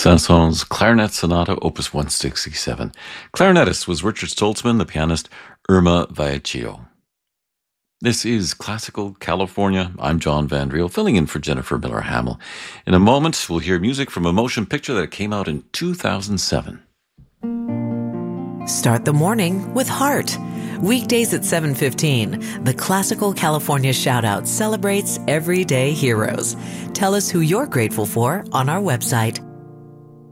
Saint-Saëns Clarinet Sonata, Opus 167. Clarinetist was Richard Stoltzman, the pianist Irma Vallaccio. This is Classical California. I'm John Van Driel, filling in for Jennifer Miller-Hamill. In a moment, we'll hear music from a motion picture that came out in 2007. Start the morning with heart. Weekdays at 7:15, the Classical California Shoutout celebrates everyday heroes. Tell us who you're grateful for on our website,